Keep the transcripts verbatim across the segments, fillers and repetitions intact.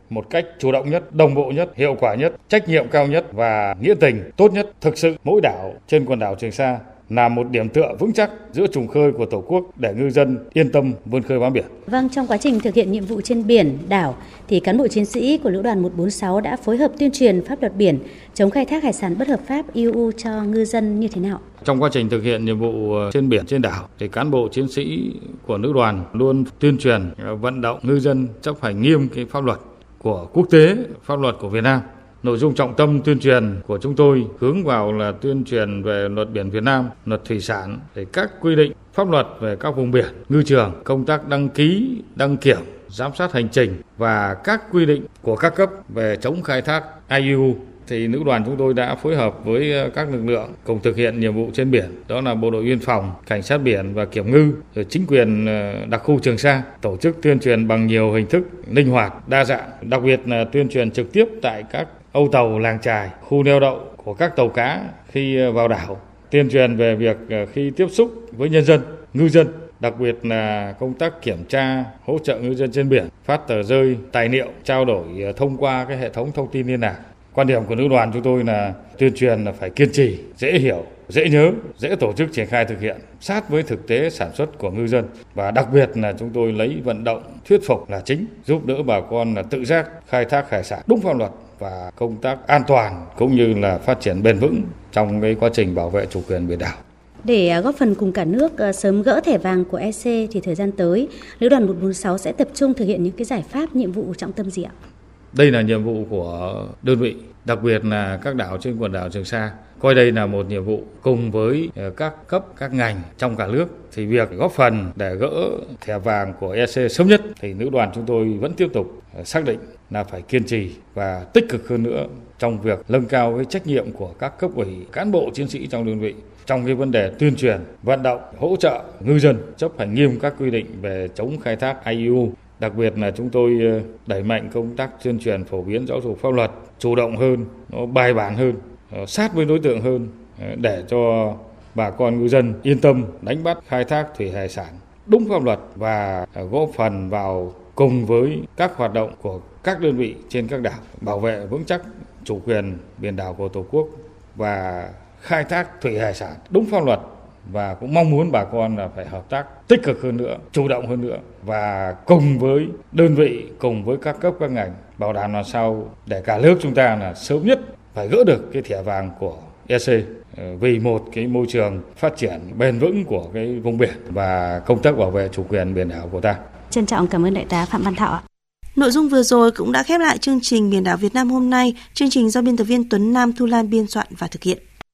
một cách chủ động nhất, đồng bộ nhất, hiệu quả nhất, trách nhiệm cao nhất và nghĩa tình tốt nhất. Thực sự mỗi đảo trên quần đảo Trường Sa là một điểm tựa vững chắc giữa trùng khơi của Tổ quốc để ngư dân yên tâm vươn khơi bám biển. Vâng, trong quá trình thực hiện nhiệm vụ trên biển, đảo thì cán bộ chiến sĩ của Lữ đoàn một bốn sáu đã phối hợp tuyên truyền pháp luật biển, chống khai thác hải sản bất hợp pháp i u cho ngư dân như thế nào? Trong quá trình thực hiện nhiệm vụ trên biển, trên đảo thì cán bộ chiến sĩ của Lữ đoàn luôn tuyên truyền, vận động ngư dân chấp hành nghiêm cái pháp luật của quốc tế, pháp luật của Việt Nam. Nội dung trọng tâm tuyên truyền của chúng tôi hướng vào là tuyên truyền về luật biển Việt Nam, luật thủy sản, để các quy định pháp luật về các vùng biển, ngư trường, công tác đăng ký, đăng kiểm, giám sát hành trình và các quy định của các cấp về chống khai thác i u. Thì Lữ đoàn chúng tôi đã phối hợp với các lực lượng cùng thực hiện nhiệm vụ trên biển, đó là Bộ đội Biên phòng, Cảnh sát biển và Kiểm ngư, rồi chính quyền đặc khu Trường Sa, tổ chức tuyên truyền bằng nhiều hình thức linh hoạt, đa dạng, đặc biệt là tuyên truyền trực tiếp tại các âu tàu, làng chài, khu neo đậu của các tàu cá khi vào đảo, tuyên truyền về việc khi tiếp xúc với nhân dân, ngư dân, đặc biệt là công tác kiểm tra, hỗ trợ ngư dân trên biển, phát tờ rơi, tài liệu, trao đổi thông qua cái hệ thống thông tin liên lạc. Quan điểm của Lữ đoàn chúng tôi là tuyên truyền là phải kiên trì, dễ hiểu, dễ nhớ, dễ tổ chức triển khai thực hiện, sát với thực tế sản xuất của ngư dân. Và đặc biệt là chúng tôi lấy vận động, thuyết phục là chính, giúp đỡ bà con là tự giác khai thác hải sản đúng pháp luật và công tác an toàn cũng như là phát triển bền vững trong cái quá trình bảo vệ chủ quyền biển đảo. Để góp phần cùng cả nước sớm gỡ thẻ vàng của e xê thì thời gian tới, Lữ đoàn một bốn sáu sẽ tập trung thực hiện những cái giải pháp, nhiệm vụ trọng tâm gì ạ? Đây là nhiệm vụ của đơn vị, đặc biệt là các đảo trên quần đảo Trường Sa. Coi đây là một nhiệm vụ cùng với các cấp, các ngành trong cả nước. Thì việc góp phần để gỡ thẻ vàng của e xê sớm nhất thì Lữ đoàn chúng tôi vẫn tiếp tục xác định là phải kiên trì và tích cực hơn nữa trong việc nâng cao cái trách nhiệm của các cấp ủy, cán bộ chiến sĩ trong đơn vị trong cái vấn đề tuyên truyền, vận động, hỗ trợ ngư dân chấp hành nghiêm các quy định về chống khai thác i u. Đặc biệt là chúng tôi đẩy mạnh công tác tuyên truyền phổ biến giáo dục pháp luật, chủ động hơn, nó bài bản hơn, sát với đối tượng hơn để cho bà con ngư dân yên tâm đánh bắt khai thác thủy hải sản đúng pháp luật và góp phần vào cùng với các hoạt động của các đơn vị trên các đảo bảo vệ vững chắc chủ quyền biển đảo của Tổ quốc và khai thác thủy hải sản đúng pháp luật. Và cũng mong muốn bà con là phải hợp tác tích cực hơn nữa, chủ động hơn nữa và cùng với đơn vị, cùng với các cấp các ngành bảo đảm làm sao để cả nước chúng ta là sớm nhất phải gỡ được cái thẻ vàng của e xê vì một cái môi trường phát triển bền vững của cái vùng biển và công tác bảo vệ chủ quyền biển đảo của ta. Trân trọng cảm ơn Đại tá Phạm Văn Thọ. Nội dung vừa rồi cũng đã khép lại chương trình Biển đảo Việt Nam hôm nay. Chương trình do biên tập viên Tuấn Nam, Thu Lan biên soạn và thực hiện.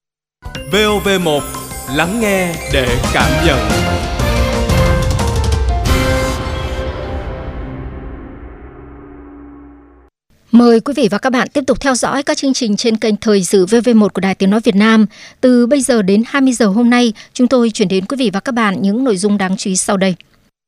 vê o vê một, lắng nghe để cảm nhận. Mời quý vị và các bạn tiếp tục theo dõi các chương trình trên kênh Thời sự vê vê một của Đài Tiếng nói Việt Nam. Từ bây giờ đến hai mươi giờ hôm nay, chúng tôi chuyển đến quý vị và các bạn những nội dung đáng chú ý sau đây.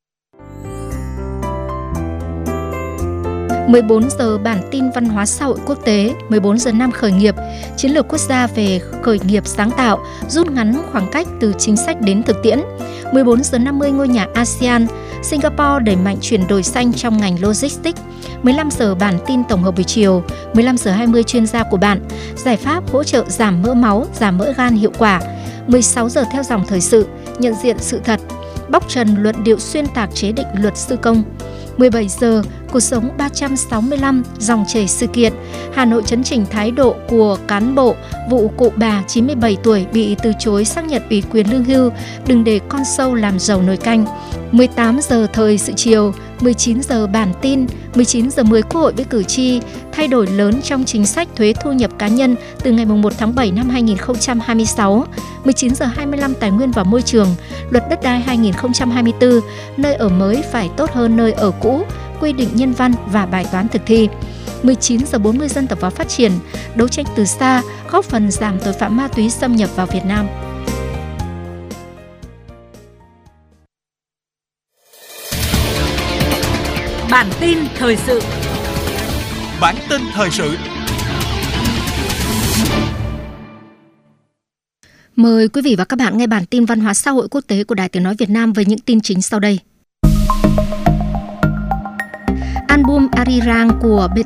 mười bốn giờ bản tin văn hóa xã hội quốc tế, mười bốn giờ năm khởi nghiệp, chiến lược quốc gia về khởi nghiệp sáng tạo, rút ngắn khoảng cách từ chính sách đến thực tiễn. mười bốn giờ năm mươi ngôi nhà a sê an, Singapore đẩy mạnh chuyển đổi xanh trong ngành logistics. mười lăm giờ bản tin tổng hợp buổi chiều, mười lăm giờ hai mươi chuyên gia của bạn, giải pháp hỗ trợ giảm mỡ máu, giảm mỡ gan hiệu quả. mười sáu giờ theo dòng thời sự, nhận diện sự thật, bóc trần luận điệu xuyên tạc chế định luật sư công. mười bảy giờ, cuộc sống ba trăm sáu mươi lăm, dòng chảy sự kiện, Hà Nội chấn chỉnh thái độ của cán bộ, vụ cụ bà chín mươi bảy tuổi bị từ chối xác nhận ủy quyền lương hưu, đừng để con sâu làm dầu nồi canh. mười tám giờ thời sự chiều, mười chín giờ bản tin, mười chín giờ mười Quốc hội với cử tri, thay đổi lớn trong chính sách thuế thu nhập cá nhân từ ngày một tháng bảy năm hai nghìn không trăm hai mươi sáu, mười chín giờ hai mươi lăm Tài nguyên và môi trường, luật đất đai hai nghìn không trăm hai mươi tư, nơi ở mới phải tốt hơn nơi ở cũ, quy định nhân văn và bài toán thực thi. mười chín giờ bốn mươi Dân tộc và phát triển, đấu tranh từ xa, góp phần giảm tội phạm ma túy xâm nhập vào Việt Nam. Bản tin thời sự. Bản tin thời sự. Mời quý vị và các bạn nghe bản tin văn hóa xã hội quốc tế của Đài Tiếng nói Việt Nam với những tin chính sau đây. Album Arirang của bê